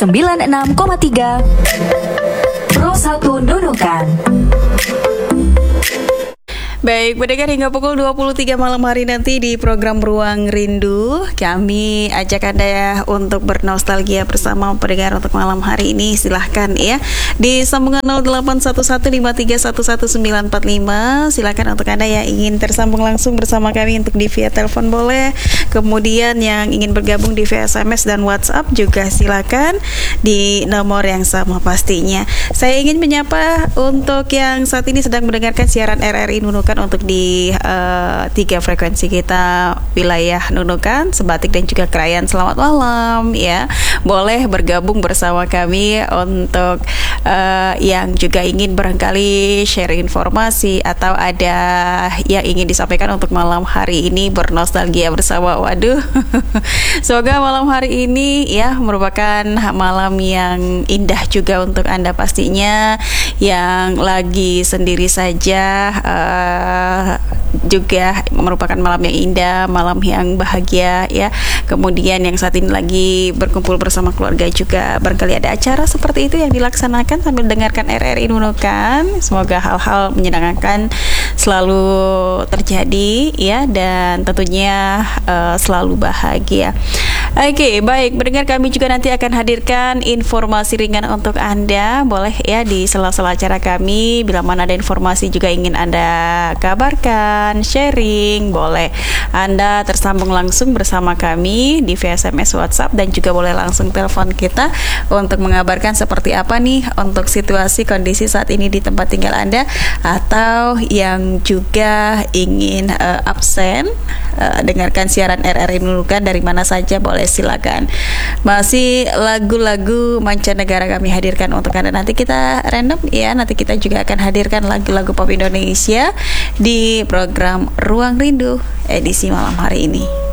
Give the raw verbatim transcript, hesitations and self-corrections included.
sembilan puluh enam koma tiga Pro satu Nunukan. Baik, pendengar, hingga pukul dua puluh tiga malam hari nanti di program Ruang Rindu, kami ajak Anda ya untuk bernostalgia bersama pendengar untuk malam hari ini. Silahkan ya di sambungan nol delapan satu satu lima tiga satu satu sembilan empat lima. Silahkan untuk Anda yang ingin tersambung langsung bersama kami untuk di via telepon boleh. Kemudian yang ingin bergabung di via S M S dan WhatsApp juga silahkan di nomor yang sama pastinya. Saya ingin menyapa untuk yang saat ini sedang mendengarkan siaran R R I Nunukan untuk di uh, tiga frekuensi kita, wilayah Nunukan, Sebatik dan juga Krayan. Selamat malam ya. Boleh bergabung bersama kami untuk uh, yang juga ingin barangkali share informasi atau ada yang ingin disampaikan untuk malam hari ini, bernostalgia bersama. Waduh. Semoga malam hari ini ya merupakan malam yang indah juga untuk Anda pastinya, yang lagi sendiri saja uh, Uh, juga merupakan malam yang indah, malam yang bahagia ya. Kemudian yang saat ini lagi berkumpul bersama keluarga juga, barangkali ada acara seperti itu yang dilaksanakan sambil dengarkan R R I Nunukan. Semoga hal-hal menyenangkan selalu terjadi ya, dan tentunya uh, selalu bahagia. Oke, okay, baik, mendengar, kami juga nanti akan hadirkan informasi ringan untuk Anda. Boleh ya di sela-sela acara kami, bila mana ada informasi juga ingin Anda kabarkan, sharing, boleh Anda tersambung langsung bersama kami di via S M S, WhatsApp, dan juga boleh langsung telepon kita untuk mengabarkan seperti apa nih untuk situasi kondisi saat ini di tempat tinggal Anda, atau yang juga ingin uh, absen uh, dengarkan siaran R R I Nunukan dari mana saja, boleh silakan. Masih lagu-lagu mancanegara kami hadirkan untuk Anda. Nanti kita random ya, nanti kita juga akan hadirkan lagu-lagu pop Indonesia di program Ruang Rindu edisi malam hari ini.